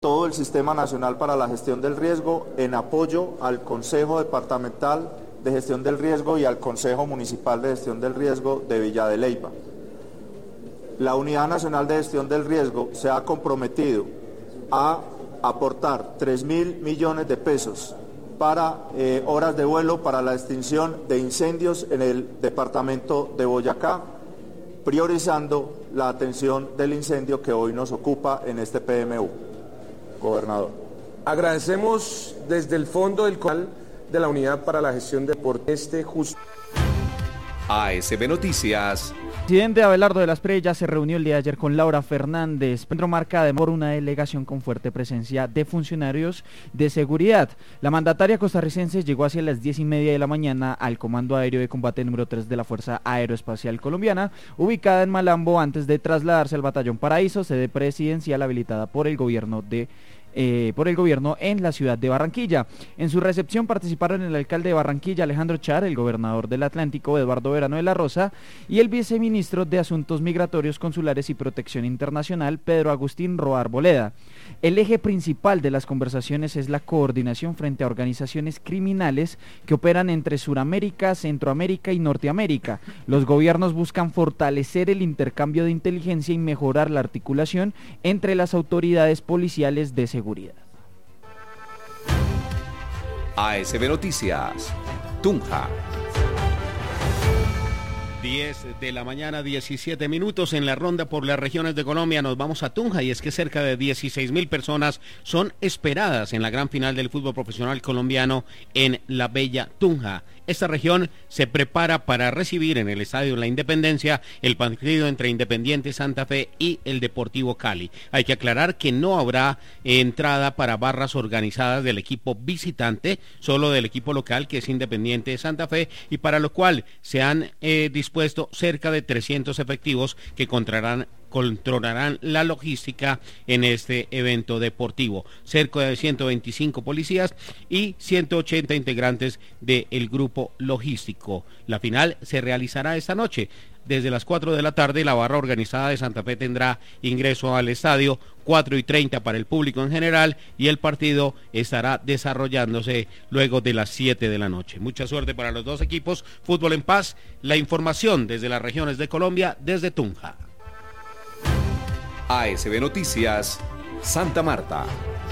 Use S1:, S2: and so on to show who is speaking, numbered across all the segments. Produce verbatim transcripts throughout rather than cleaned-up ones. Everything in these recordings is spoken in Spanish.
S1: todo el Sistema Nacional para la Gestión del Riesgo en apoyo al Consejo Departamental de Gestión del Riesgo y al Consejo Municipal de Gestión del Riesgo de Villa de Leyva. La Unidad Nacional de Gestión del Riesgo se ha comprometido a aportar tres mil millones de pesos para eh, horas de vuelo para la extinción de incendios en el departamento de Boyacá, priorizando la atención del incendio que hoy nos ocupa en este P M U. Gobernador.
S2: Agradecemos desde el fondo del canal de la Unidad para la Gestión del Deporte este justo.
S3: A S B Noticias.
S4: El presidente Abelardo de las Preyas se reunió el día de ayer con Laura Fernández. Pedro Marca de por una delegación con fuerte presencia de funcionarios de seguridad. La mandataria costarricense llegó hacia las diez y media de la mañana al Comando Aéreo de Combate número tres de la Fuerza Aeroespacial Colombiana, ubicada en Malambo, antes de trasladarse al Batallón Paraíso, sede presidencial habilitada por el gobierno de Eh, por el gobierno en la ciudad de Barranquilla. En su recepción participaron el alcalde de Barranquilla, Alejandro Char, el gobernador del Atlántico, Eduardo Verano de la Rosa, y el viceministro de Asuntos Migratorios, Consulares y Protección Internacional, Pedro Agustín Roa Arboleda. El eje principal de las conversaciones es la coordinación frente a organizaciones criminales que operan entre Suramérica, Centroamérica y Norteamérica. Los gobiernos buscan fortalecer el intercambio de inteligencia y mejorar la articulación entre las autoridades policiales de seguridad. Seguridad.
S3: A S B Noticias, Tunja.
S5: diez de la mañana, diecisiete minutos en la ronda por las regiones de Colombia. Nos vamos a Tunja y es que cerca de dieciséis mil personas son esperadas en la gran final del fútbol profesional colombiano en la bella Tunja. Esta región se prepara para recibir en el Estadio La Independencia el partido entre Independiente Santa Fe y el Deportivo Cali. Hay que aclarar que no habrá entrada para barras organizadas del equipo visitante, solo del equipo local, que es Independiente Santa Fe, y para lo cual se han eh, dispuesto cerca de trescientos efectivos que controlarán controlarán la logística en este evento deportivo. Cerca de ciento veinticinco policías y ciento ochenta integrantes del grupo logístico. La final se realizará esta noche. Desde las cuatro de la tarde, la barra organizada de Santa Fe tendrá ingreso al estadio, cuatro y treinta para el público en general, y el partido estará desarrollándose luego de las siete de la noche. Mucha suerte para los dos equipos. Fútbol en paz. La información desde las regiones de Colombia, desde Tunja.
S3: A S B Noticias, Santa Marta.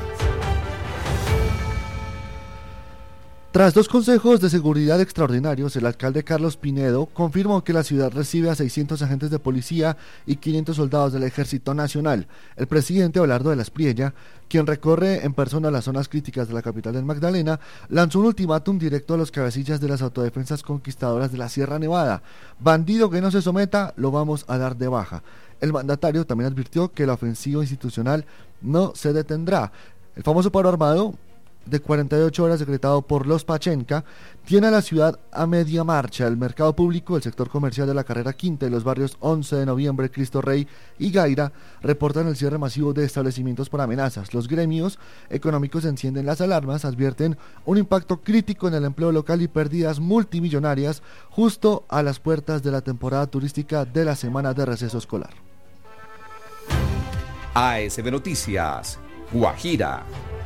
S6: Tras dos consejos de seguridad extraordinarios, el alcalde Carlos Pinedo confirmó que la ciudad recibe a seiscientos agentes de policía y quinientos soldados del Ejército Nacional. El presidente Abelardo de las Preyas, quien recorre en persona las zonas críticas de la capital del Magdalena, lanzó un ultimátum directo a los cabecillas de las autodefensas conquistadoras de la Sierra Nevada. Bandido que no se someta, lo vamos a dar de baja. El mandatario también advirtió que la ofensiva institucional no se detendrá. El famoso paro armado de cuarenta y ocho horas decretado por los Pachenca tiene a la ciudad a media marcha. El mercado público, el sector comercial de la Carrera Quinta y los barrios once de noviembre, Cristo Rey y Gaira reportan el cierre masivo de establecimientos por amenazas. Los gremios económicos encienden las alarmas, advierten un impacto crítico en el empleo local y pérdidas multimillonarias justo a las puertas de la temporada turística de la semana de receso escolar.
S3: A S B Noticias, Guajira.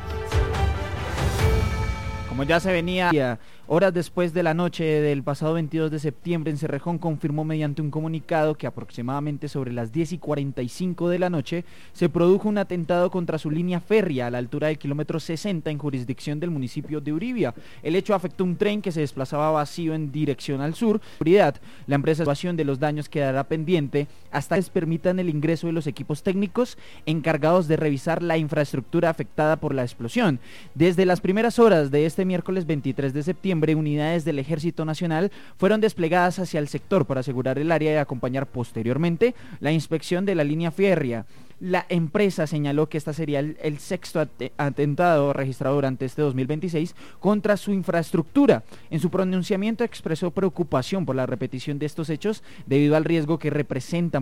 S4: Como ya se venía, horas después de la noche del pasado veintidós de septiembre, en Cerrejón confirmó mediante un comunicado que aproximadamente sobre las diez y cuarenta y cinco de la noche se produjo un atentado contra su línea férrea a la altura del kilómetro sesenta en jurisdicción del municipio de Uribia. El hecho afectó un tren que se desplazaba vacío en dirección al sur. La empresa de evaluación de los daños quedará pendiente hasta que les permitan el ingreso de los equipos técnicos encargados de revisar la infraestructura afectada por la explosión. Desde las primeras horas de este miércoles veintitrés de septiembre, unidades del Ejército Nacional fueron desplegadas hacia el sector para asegurar el área y acompañar posteriormente la inspección de la línea férrea. La empresa señaló que esta sería el, el sexto at atentado registrado durante este dos mil veintiséis contra su infraestructura. En su pronunciamiento expresó preocupación por la repetición de estos hechos debido al riesgo que representan